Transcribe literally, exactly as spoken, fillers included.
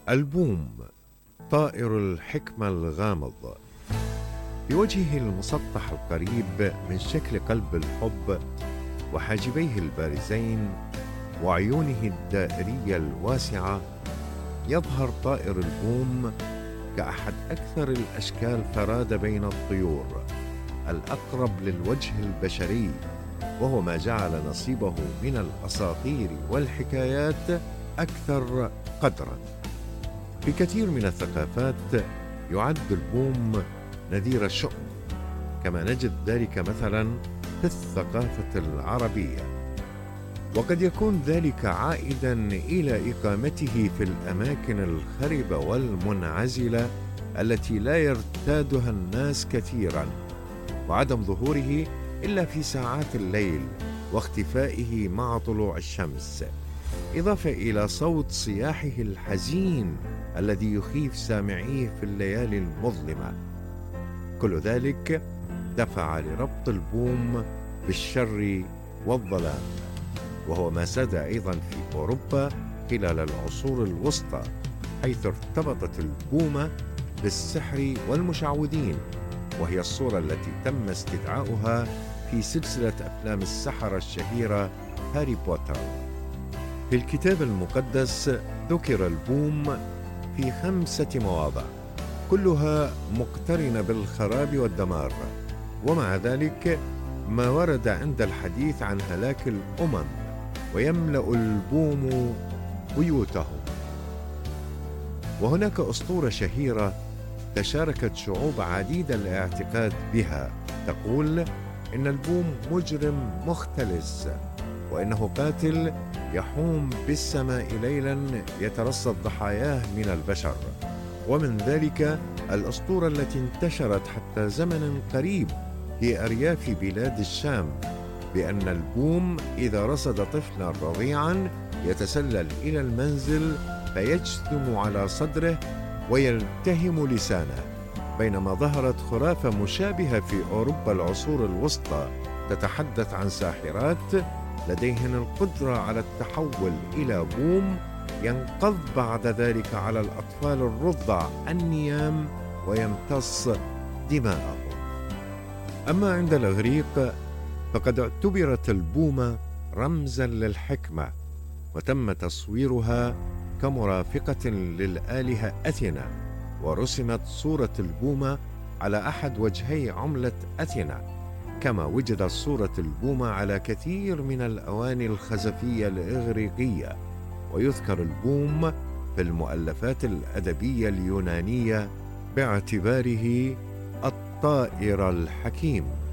البوم، طائر الحكمة الغامض. بوجهه المسطح القريب من شكل قلب الحب، وحاجبيه البارزين، وعيونه الدائرية الواسعة، يظهر طائر البوم كأحد أكثر الأشكال فرادة بين الطيور، الأقرب للوجه البشري، وهو ما جعل نصيبه من الأساطير والحكايات أكثر قدرا. في كثير من الثقافات يعد البوم نذير الشؤم، كما نجد ذلك مثلا في الثقافة العربية، وقد يكون ذلك عائدا إلى إقامته في الأماكن الخربة والمنعزلة التي لا يرتادها الناس كثيرا، وعدم ظهوره إلا في ساعات الليل واختفائه مع طلوع الشمس، إضافة إلى صوت صياحه الحزين الذي يخيف سامعيه في الليالي المظلمة. كل ذلك دفع لربط البوم بالشر والظلام، وهو ما ساد أيضا في أوروبا خلال العصور الوسطى، حيث ارتبطت البومة بالسحر والمشعوذين، وهي الصورة التي تم استدعاؤها في سلسلة أفلام السحرة الشهيرة هاري بوتر. في الكتاب المقدس ذكر البوم في خمسة مواضع، كلها مقترنة بالخراب والدمار، ومع ذلك ما ورد عند الحديث عن هلاك الأمم ويملأ البوم بيوتهم. وهناك أسطورة شهيرة تشاركت شعوب عديدة الاعتقاد بها، تقول إن البوم مجرم مختلس، وإنه قاتل يحوم بالسماء ليلا يترصد ضحاياه من البشر. ومن ذلك الأسطورة التي انتشرت حتى زمن قريب في أرياف بلاد الشام، بأن البوم إذا رصد طفلا رضيعا يتسلل إلى المنزل فيجثم على صدره ويلتهم لسانه، بينما ظهرت خرافة مشابهة في أوروبا العصور الوسطى تتحدث عن ساحرات لديهن القدرة على التحول إلى بوم ينقض بعد ذلك على الأطفال الرضع النيام ويمتص دماءهم. أما عند الإغريق فقد اعتبرت البومة رمزا للحكمة، وتم تصويرها كمرافقة للآلهة أثينا، ورسمت صورة البومة على أحد وجهي عملة أثينا، كما وجدت صورة البومة على كثير من الأواني الخزفية الإغريقية. ويذكر البوم في المؤلفات الأدبية اليونانية باعتباره الطائر الحكيم.